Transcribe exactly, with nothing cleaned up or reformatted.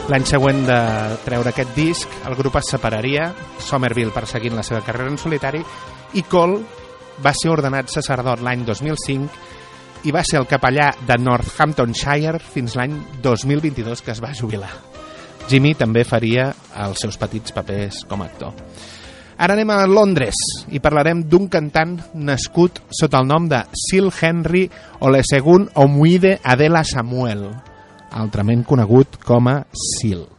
L'any següent de treure aquest disc, el grup es separaria, Somerville perseguint la seva carrera en solitari, i Cole va ser ordenat sacerdot l'any dos mil cinc i va ser el capellà de Northamptonshire fins l'any dos mil vint-i-dos, que es va jubilar. Jimmy també faria els seus petits papers com a actor. Ara anem a Londres i parlarem d'un cantant nascut sota el nom de Sir Henry Olusegun Omoide Adela Samuel, altrament conegut com a Seal.